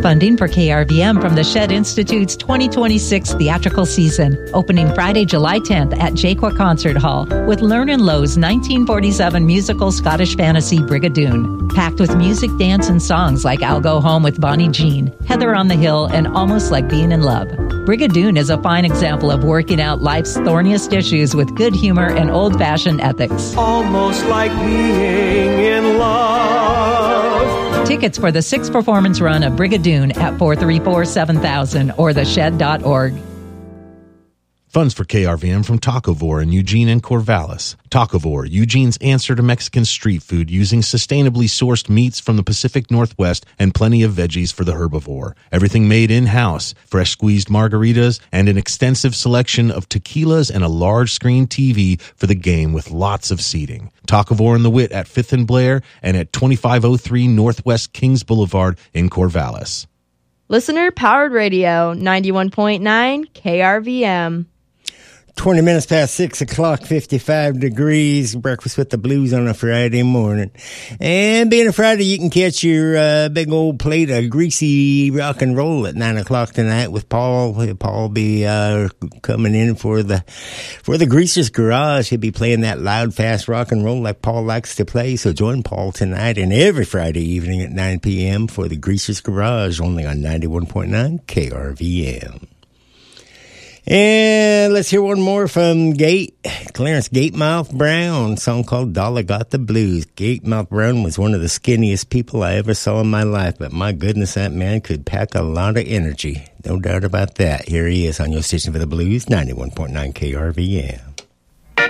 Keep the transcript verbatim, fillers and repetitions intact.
funding for K R V M from the Shed Institute's twenty twenty-six theatrical season, opening Friday, July tenth at Jaqua Concert Hall with Lernan Lowe's nineteen forty-seven musical Scottish fantasy Brigadoon, packed with music, dance, and songs like I'll Go Home with Bonnie Jean, Heather on the Hill, and Almost Like Being in Love. Brigadoon is a fine example of working out life's thorniest issues with good humor and old-fashioned ethics. Almost like being in love. Tickets for the sixth performance run of Brigadoon at four three four, seven thousand or the shed dot org. Funds for K R V M from Tacovore in Eugene and Corvallis. Tacovore, Eugene's answer to Mexican street food using sustainably sourced meats from the Pacific Northwest and plenty of veggies for the herbivore. Everything made in-house, fresh squeezed margaritas, and an extensive selection of tequilas and a large screen T V for the game with lots of seating. Tacovore and the Wit at fifth and Blair and at twenty-five oh three Northwest Kings Boulevard in Corvallis. Listener Powered Radio, ninety-one point nine K R V M. twenty minutes past six o'clock, fifty-five degrees, breakfast with the blues on a Friday morning. And being a Friday, you can catch your uh, big old plate of greasy rock and roll at nine o'clock tonight with Paul. Paul will be uh, coming in for the for the Greasers Garage. He'll be playing that loud, fast rock and roll like Paul likes to play. So join Paul tonight and every Friday evening at nine p.m. for the Greasers Garage, only on ninety-one point nine K R V M. And let's hear one more from Gate, Clarence Gatemouth Brown, a song called Dollar Got the Blues. Gatemouth Brown was one of the skinniest people I ever saw in my life, but my goodness, that man could pack a lot of energy. No doubt about that. Here he is on your station for the blues, ninety-one point nine K R V M.